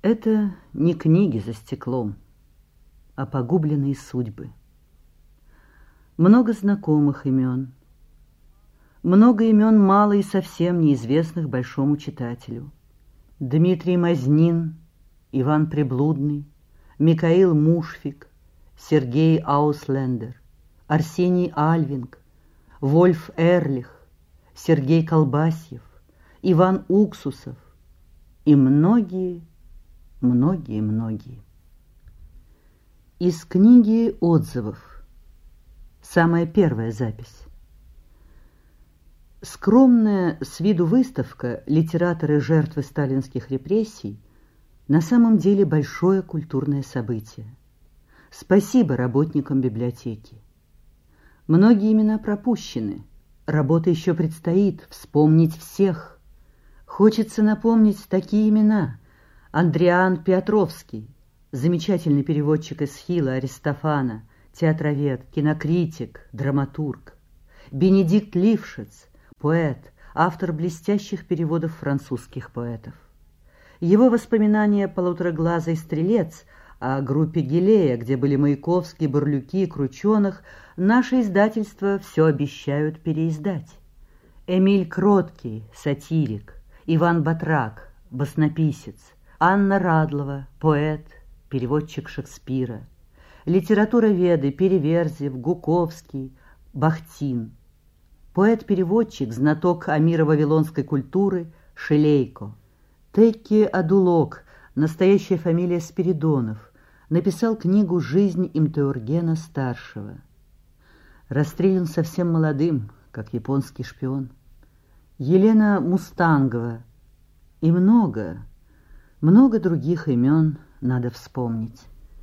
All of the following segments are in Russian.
Это не книги за стеклом, а погубленные судьбы. Много знакомых имен, много имен мало и совсем неизвестных большому читателю. Дмитрий Мазнин, Иван Приблудный, Микаил Мушфик, Сергей Ауслендер, Арсений Альвинг, Вольф Эрлих, Сергей Колбасьев, Иван Уксусов и многие. Из книги отзывов. Самая первая запись. Скромная с виду выставка «Литераторы жертвы сталинских репрессий» на самом деле большое культурное событие. Спасибо работникам библиотеки. Многие имена пропущены. Работа еще предстоит, вспомнить всех. Хочется напомнить такие имена. Андриан Петровский, замечательный переводчик Эсхила Аристофана, театровед, кинокритик, драматург. Бенедикт Лившиц, поэт, автор блестящих переводов французских поэтов. Его воспоминания «Полутораглазый стрелец» о группе Гилея, где были Маяковский, Борлюки, Крученых, наши издательства все обещают переиздать. Эмиль Кроткий, сатирик, Иван Батрак, баснописец, Анна Радлова, поэт, переводчик Шекспира, литературоведы Переверзев, Гуковский, Бахтин, поэт-переводчик, знаток амиро-вавилонской культуры Шелейко, Текки Адулок, настоящая фамилия Спиридонов, написал книгу «Жизнь Имтеургена-старшего». Расстрелян совсем молодым, как японский шпион. Елена Мустангова и много других имен надо вспомнить.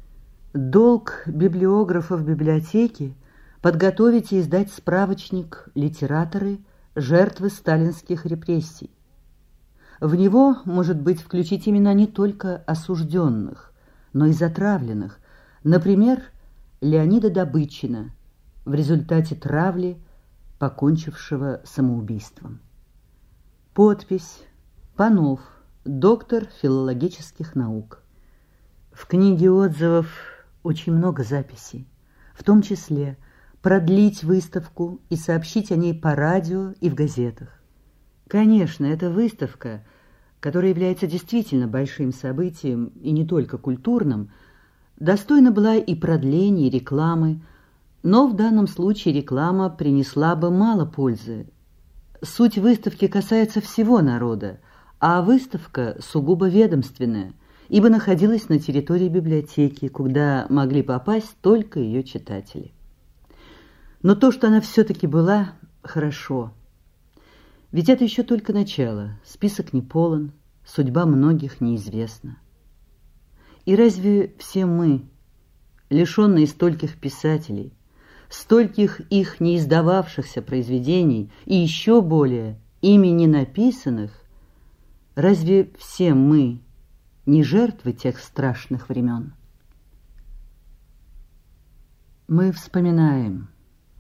Долг библиографов библиотеки — подготовить и издать справочник «Литераторы жертвы сталинских репрессий». В него, может быть, включить имена не только осужденных, но и затравленных, например, Леонида Добычина, в результате травли, покончившего самоубийством. Подпись: Панов, доктор филологических наук. В книге отзывов очень много записей, в том числе продлить выставку и сообщить о ней по радио и в газетах. Конечно, эта выставка, которая является действительно большим событием и не только культурным, достойна была и продления, и рекламы, но в данном случае реклама принесла бы мало пользы. Суть выставки касается всего народа, а выставка сугубо ведомственная, ибо находилась на территории библиотеки, куда могли попасть только ее читатели. Но то, что она все-таки была, хорошо. Ведь это еще только начало, список не полон, судьба многих неизвестна. И разве все мы, лишенные стольких писателей, стольких их не издававшихся произведений и еще более ими не написанных, разве все мы не жертвы тех страшных времен? Мы вспоминаем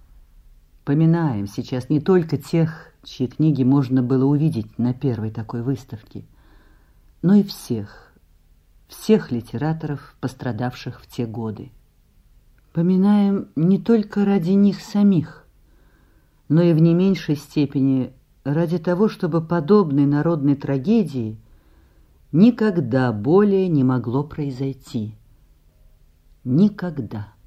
сейчас не только тех, чьи книги можно было увидеть на первой такой выставке, но и всех литераторов, пострадавших в те годы. Поминаем не только ради них самих, но и в не меньшей степени ради того, чтобы подобной народной трагедии никогда более не могло произойти. Никогда.